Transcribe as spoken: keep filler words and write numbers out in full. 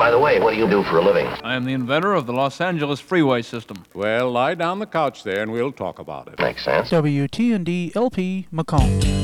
By the way, what do you do for a living? I am the inventor of the Los Angeles freeway system. Well, lie down the couch there and we'll talk about it. Makes sense. W T and D L P Macomb.